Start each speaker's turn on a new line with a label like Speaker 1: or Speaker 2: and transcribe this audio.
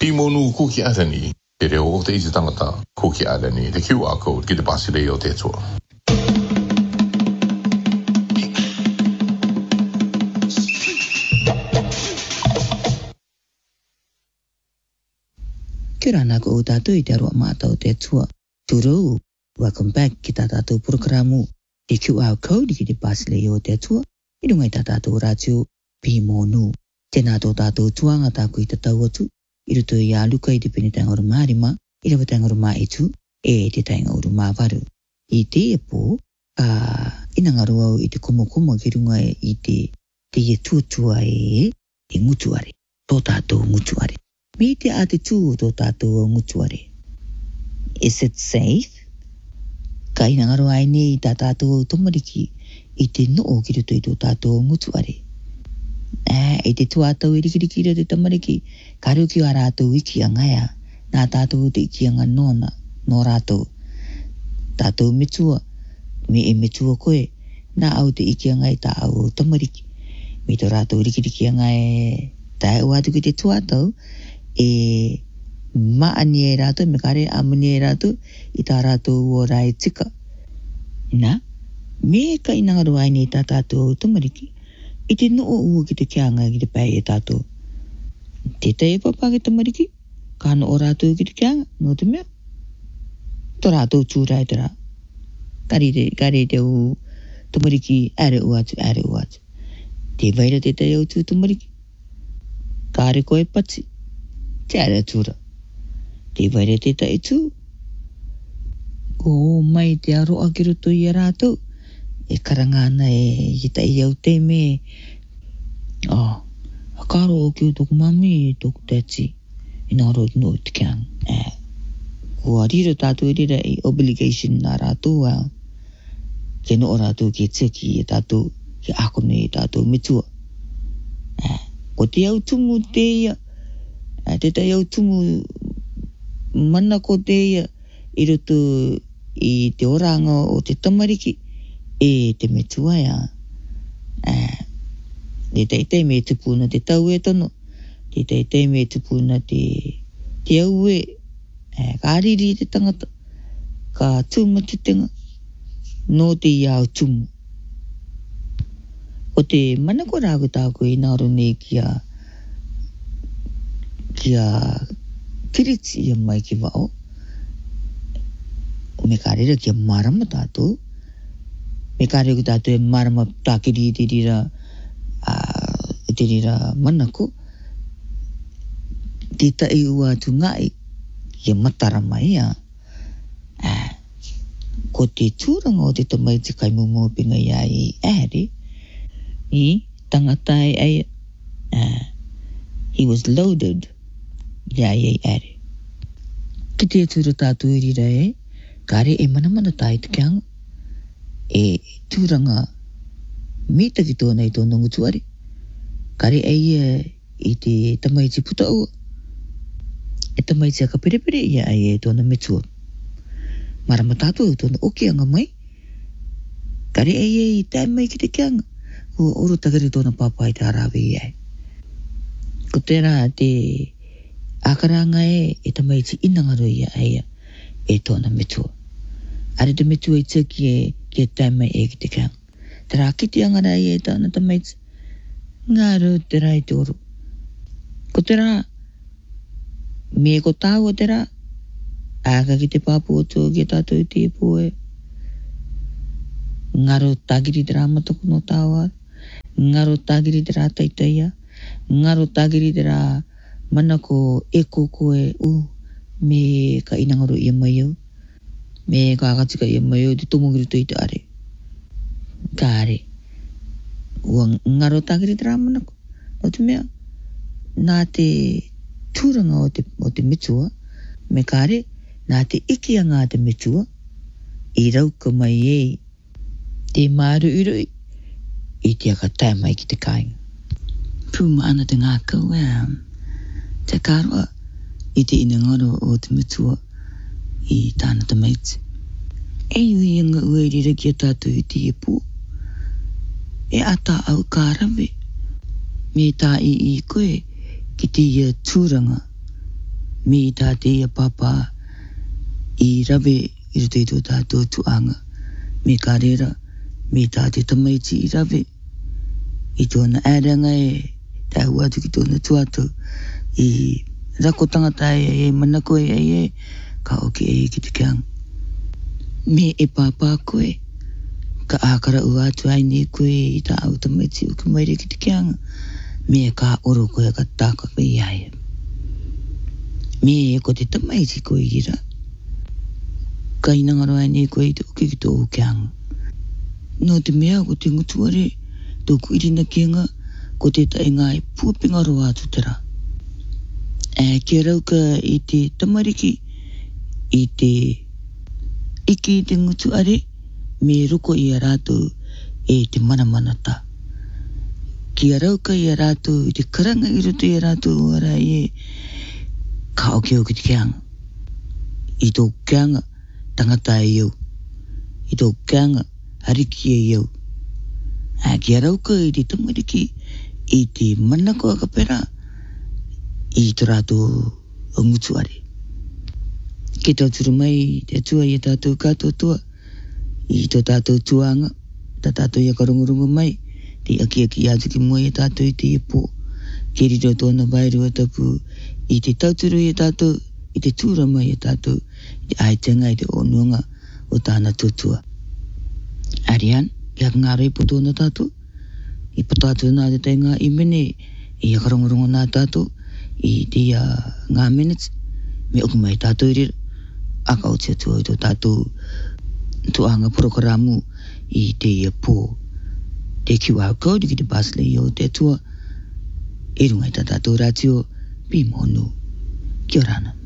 Speaker 1: Pimonu kuki atani. Te reo o te isi tangata kuki atani. Te QR code ki te pasile o te atua.
Speaker 2: Kia ora nā ko o tātou I te aroa mātau te atua. Tūrou, welcome back ki tā tātou programu. Te QR code ki te pasile o te atua. I runga I tā tātou rātio Pimonu. Tēnā tō tātou tuanga tāku I te tau atu. I ruto I a luka I te pene tanga oru mārima. I rawa tanga oru mā etu. E te tanga oru mā waru. I te e pō, ina ngaru au I te komo ki runga I te e tuatua e ngutuare. Tō tātou ngutuare. Me te a te tū tō tātou ngutuare. Is it safe? Ka ina ngaro ai nei I tā tātou tomariki I te noo ki ruto I tō tātou ngutuare. E te tuātau I rikiriki ra te tamariki, ka ruki a rātou iki a ngaia, nā tātou te iki a ngā nōna, nō rātou. Tātou metua, me e metua koe, nā au te iki a ngai tā au tamariki. Me tō rātou rikiriki a ngai, tā e wātu ki te tuātau, e maani e rātou, me kare amani e rātou, I tā rātou o rai tika. Nā, me ka inangaru ai nei tā tātou tamariki, I te noo ua ki te kianga ki te pai e tātou. Te e papa ki tamariki, ka no o rātou ki te kianga, no te mea. Tō rātou tūrai te rā. Kare te u tamariki, are uatu. Te vaira te au tū tamariki. Kāre koe pati. Te are tūra. Te vaira te tai tū. Ko mai te aroa ki roto I a rātou. E karangana e tai au te me. Karo o ki o tōku mami, tōku tēti. Ina aro no te kiang. Kua rira tātou rira I obligation nā rātou au. Ke no o rātou ki teki e tātou, ki akone e tātou mitua. Ko te au tumu te ia. Te tai au tumu mana ko te ia I roto I te oranga o te tamariki e te metua ia. Te me tupuna te tau e tono. Te me tupuna te au e. Ka ariri te tangata. Ka tūma te tenga. No te iau tumu. O te manako rāgu tāko I nāro nei kia kiriti ia mai ki wao. O me kārera kia marama tātou. Me kārera ki tātou e marama tākiri te rira manako. Te tai ua tu ngai kia matara mai ia. Ko te tūranga o te tamai te kaimumo pinga ia I ere. I tangata ai he was loaded. Ia I ere. Ki te tūra tātou I rira e, kāre e mana tai te kianga. E tūranga mita ki tōna I tōna ngutuare. Kāre e I te tamai te puta ua. E tamai te aka perepere ia e tōna metua. Marama tātou tōna okianga mai. Kāre I tai mai ki te kianga. Ko oro takare tōna pāpai te arawe ia. Ko tērā te akaranga e tamai te inangaro ia e tōna metua. Are te metua I teki ki tai mai ki te kianga. Te rā kiti angara e tāna tamai te ngā rau te rai te oro. Ko te rā, me ko tāua te rā, āka ki te pāpu o tō ki tātou te poe. Ngaro tāgiri te rā matoko no tāua. Ngaro tāgiri te rā taitaia. Ngaro tāgiri te rā manako e koe me ka inangaro I mai au. Me ka akatika I mai au te tomogiri to I te are. Kāre. Ua ngaro tāgiri te rā manako. O te mea, nā te tūranga o te mitua, me kāre, nā te ikianga te mitua, I rauka mai te māru urui, I te aka tai mai ki te kāinga. Pūma ana te ngākau te kāroa, I te inangaro o te mitua, I tāna tamaiti. E ui anga uerira ki a tātou I te pū. E ata au kārawe, me tā I koe ki te tūranga mi tā te ia papa I rawe I roto I tō tātou tuanga. Me ka rera, me tā te tamaiti I rawe. I tōna āranga tā huatu ki tōna tuatu. I rako tangata manako ka oke ki te kiang. Me papa koe, ka ākara uatu ai ni koe I tā au tamaiti o ki maire ki te kianga. Me ka oro koe ka tāka koe ai. Me ko te tamaiti koe ira. Ka inangaro ai ni koe I te uke ki tō kianga. No te mea ko te ngutuare, tōku irina kianga, ko te tainga I puapinga roa atu tera. Kia rauka I te tamariki, I te iki I te ngutuare, me roko I a rātou te manamanata. Kia rauka I a rātou I te karanga I roto I a rātou ora ka oke o ki te kianga. I tō kianga, tangata e iau. I tō kianga, hariki e iau. Kia rauka I te tamariki, I te manako a kapera, I tō rātou o ngutuare. Ke tau turu mai te atua I tātou kātotoa, I tō tātou tuanga, tā tātou I a karongorungo mai, te aki atu ki mua I tātou I te ipo, ke riro tōna vairu a tapu, I te tauturu I tātou, I te tūra mai I tātou, I te aitenga I te onuanga o tāna tutua. Arian, I a ngāra I po tōna tātou, I patātou nā te tainga I mene, I a karongorongo nā tātou, I te ngā minutes, me oku mai tātou I rira, aka o te atua I tō tātou tuanga prokaramu I te pō, te QR code ki te Basley o te atua, I runga I tā tātou rātio, Bimonu. Kia ora ana.